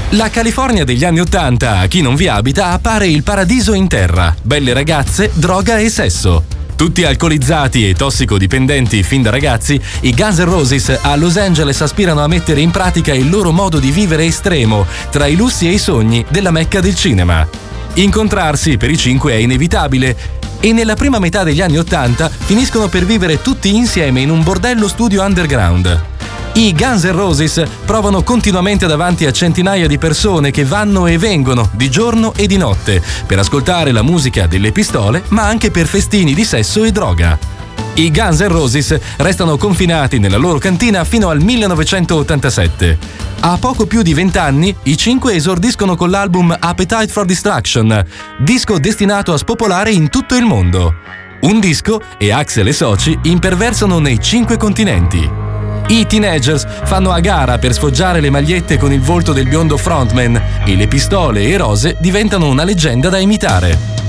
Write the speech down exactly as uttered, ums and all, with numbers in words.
La California degli anni Ottanta, a chi non vi abita, appare il paradiso in terra. Belle ragazze, droga e sesso. Tutti alcolizzati e tossicodipendenti fin da ragazzi, i Guns N' Roses a Los Angeles aspirano a mettere in pratica il loro modo di vivere estremo, tra i lussi e i sogni della Mecca del cinema. Incontrarsi per i cinque è inevitabile e nella prima metà degli anni Ottanta finiscono per vivere tutti insieme in un bordello studio underground. I Guns N' Roses provano continuamente davanti a centinaia di persone che vanno e vengono di giorno e di notte per ascoltare la musica delle pistole, ma anche per festini di sesso e droga. I Guns N' Roses restano confinati nella loro cantina fino al millenovecentottantasette. A poco più di vent'anni, i cinque esordiscono con l'album Appetite for Destruction, disco destinato a spopolare in tutto il mondo. Un disco e Axl e soci imperversano nei cinque continenti. I teenagers fanno a gara per sfoggiare le magliette con il volto del biondo frontman e le pistole e rose diventano una leggenda da imitare.